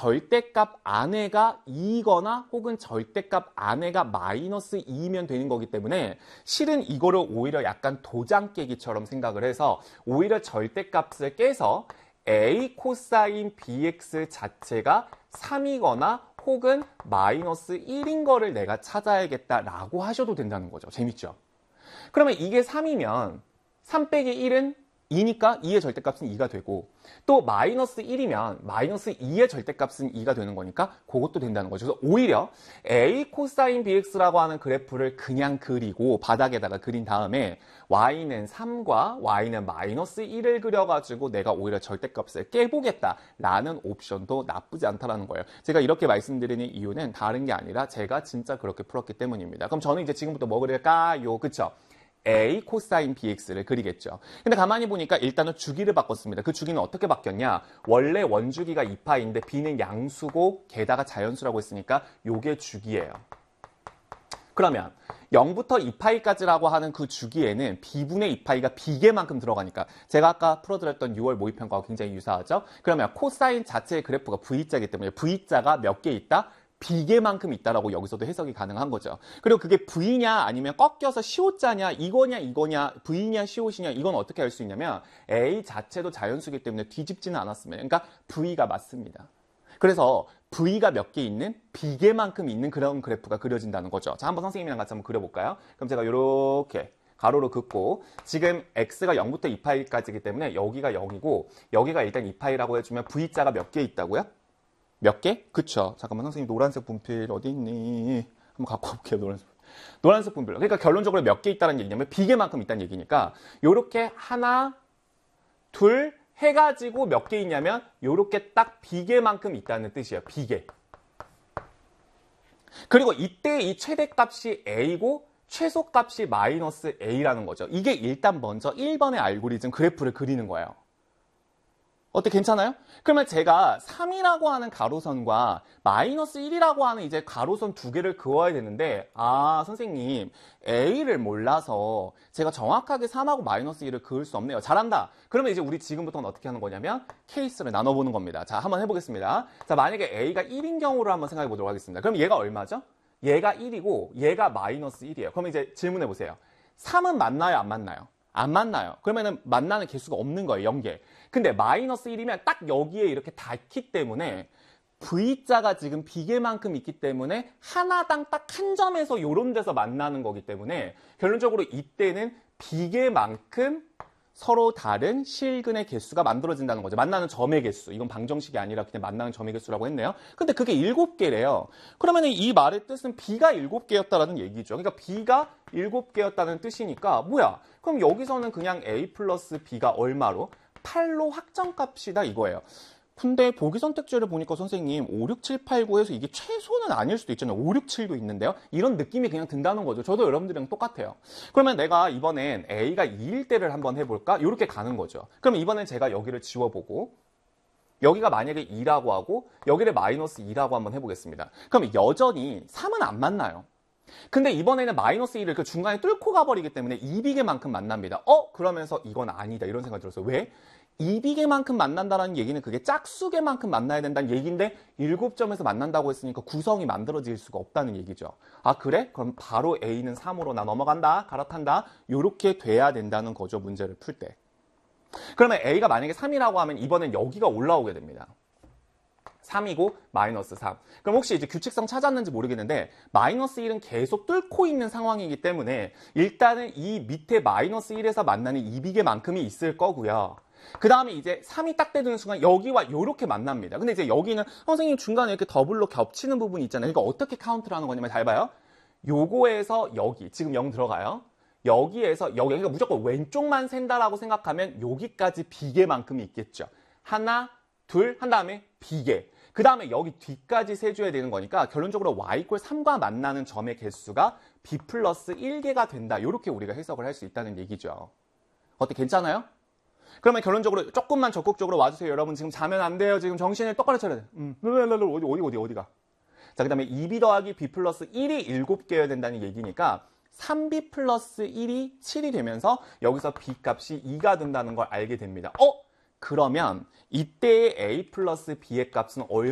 절대값 안에가 2이거나 혹은 절대값 안에가 마이너스 2이면 되는 거기 때문에 실은 이거를 오히려 약간 도장 깨기처럼 생각을 해서 오히려 절대값을 깨서 a 코사인 bx 자체가 3이거나 혹은 마이너스 1인 거를 내가 찾아야겠다라고 하셔도 된다는 거죠. 재밌죠? 그러면 이게 3이면 3 빼기 1은 2니까 2의 절대값은 2가 되고 또 마이너스 1이면 마이너스 2의 절대값은 2가 되는 거니까 그것도 된다는 거죠. 그래서 오히려 a 코사인 bx라고 하는 그래프를 그냥 그리고 바닥에다가 그린 다음에 y는 3과 y는 마이너스 1을 그려가지고 내가 오히려 절대값을 깨보겠다라는 옵션도 나쁘지 않다라는 거예요. 제가 이렇게 말씀드리는 이유는 다른 게 아니라 제가 진짜 그렇게 풀었기 때문입니다. 그럼 저는 이제 지금부터 뭐 그릴까요? 그쵸? a 코사인 bx를 그리겠죠. 근데 가만히 보니까 일단은 주기를 바꿨습니다. 그 주기는 어떻게 바뀌었냐? 원래 원주기가 2파인데 b는 양수고 게다가 자연수라고 했으니까 요게 주기예요. 그러면 0부터 2파이까지라고 하는 그 주기에는 b분의 2파이가 비계만큼 들어가니까 제가 아까 풀어드렸던 6월 모의평가와 굉장히 유사하죠? 그러면 코사인 자체의 그래프가 v자이기 때문에 v자가 몇 개 있다? 비계만큼 있다라고 여기서도 해석이 가능한 거죠. 그리고 그게 V냐 아니면 꺾여서 시옷자냐 이거냐 V냐 시옷이냐 이건 어떻게 알 수 있냐면 A 자체도 자연수기 때문에 뒤집지는 않았습니다. 그러니까 V가 맞습니다. 그래서 V가 몇 개 있는 비계만큼 있는 그런 그래프가 그려진다는 거죠. 자, 한번 선생님이랑 같이 한번 그려볼까요? 그럼 제가 이렇게 가로로 긋고 지금 x가 0부터 2파이까지이기 때문에 여기가 0이고 여기가 일단 2파이라고 해주면 V자가 몇 개 있다고요? 몇 개? 그쵸. 잠깐만, 선생님, 노란색 분필 어디 있니? 한번 갖고 올게요, 노란색 분필. 그러니까 결론적으로 몇 개 있다는 얘기냐면, 비계만큼 있다는 얘기니까, 요렇게 하나, 둘 해가지고 몇 개 있냐면, 요렇게 딱 비계만큼 있다는 뜻이에요. 비계. 그리고 이때 이 최대값이 a고, 최소값이 마이너스 a라는 거죠. 이게 일단 먼저 1번의 알고리즘 그래프를 그리는 거예요. 어때? 괜찮아요? 그러면 제가 3이라고 하는 가로선과 마이너스 1이라고 하는 이제 가로선 두 개를 그어야 되는데 아 선생님 A를 몰라서 제가 정확하게 3하고 마이너스 1을 그을 수 없네요. 잘한다. 그러면 이제 우리 지금부터는 어떻게 하는 거냐면 케이스를 나눠보는 겁니다. 자 한번 해보겠습니다. 자 만약에 A가 1인 경우로 한번 생각해 보도록 하겠습니다. 그럼 얘가 얼마죠? 얘가 1이고 얘가 마이너스 1이에요. 그럼 이제 질문해 보세요. 3은 맞나요? 안 맞나요? 안 만나요. 그러면은 만나는 개수가 없는 거예요. 0개. 근데 마이너스 1이면 딱 여기에 이렇게 닿기 때문에 V자가 지금 비계만큼 있기 때문에 하나당 딱 한 점에서 요런 데서 만나는 거기 때문에 결론적으로 이때는 비계만큼 서로 다른 실근의 개수가 만들어진다는 거죠. 만나는 점의 개수. 이건 방정식이 아니라 그냥 만나는 점의 개수라고 했네요. 근데 그게 7개래요. 그러면 이 말의 뜻은 B가 7개였다라는 얘기죠. 그러니까 B가 7개였다는 뜻이니까 뭐야? 그럼 여기서는 그냥 A 플러스 B가 얼마로? 8로 확정값이다 이거예요. 근데 보기 선택지를 보니까 선생님 5, 6, 7, 8, 9에서 이게 최소는 아닐 수도 있잖아요. 5, 6, 7도 있는데요. 이런 느낌이 그냥 든다는 거죠. 저도 여러분들이랑 똑같아요. 그러면 내가 이번엔 A가 2일 때를 한번 해볼까? 이렇게 가는 거죠. 그럼 이번엔 제가 여기를 지워보고 여기가 만약에 2라고 하고 여기를 마이너스 2라고 한번 해보겠습니다. 그럼 여전히 3은 안 만나요. 근데 이번에는 마이너스 1을 그 중간에 뚫고 가버리기 때문에 2비계만큼 만납니다. 그러면서 이건 아니다 이런 생각이 들었어요. 왜? 2비계만큼 만난다는 얘기는 그게 짝수계만큼 만나야 된다는 얘기인데 7점에서 만난다고 했으니까 구성이 만들어질 수가 없다는 얘기죠. 아 그래? 그럼 바로 A는 3으로 나 넘어간다, 갈아탄다 이렇게 돼야 된다는 거죠. 문제를 풀 때. 그러면 A가 만약에 3이라고 하면 이번엔 여기가 올라오게 됩니다. 3이고 마이너스 3. 그럼 혹시 이제 규칙성 찾았는지 모르겠는데 마이너스 1은 계속 뚫고 있는 상황이기 때문에 일단은 이 밑에 마이너스 1에서 만나는 2비계만큼이 있을 거고요. 그 다음에 이제 3이 딱 되는 순간 여기와 이렇게 만납니다. 근데 이제 여기는 선생님 중간에 이렇게 더블로 겹치는 부분이 있잖아요. 그러니까 어떻게 카운트를 하는 거냐면 잘 봐요. 요거에서 여기 지금 0 들어가요. 여기에서 여기 그러니까 무조건 왼쪽만 센다라고 생각하면 여기까지 비계만큼이 있겠죠. 하나, 둘 한 다음에 비계. 그 다음에 여기 뒤까지 세줘야 되는 거니까 결론적으로 y = 3과 만나는 점의 개수가 b 플러스 1개가 된다. 이렇게 우리가 해석을 할 수 있다는 얘기죠. 어때? 괜찮아요? 그러면 결론적으로 조금만 적극적으로 와주세요. 여러분 지금 자면 안 돼요. 지금 정신을 똑바로 차려야 돼. 어디가? 자, 그 다음에 2b 더하기 b 플러스 1이 7개여야 된다는 얘기니까 3b 플러스 1이 7이 되면서 여기서 b 값이 2가 된다는 걸 알게 됩니다. 그러면 이때의 a 플러스 b의 값은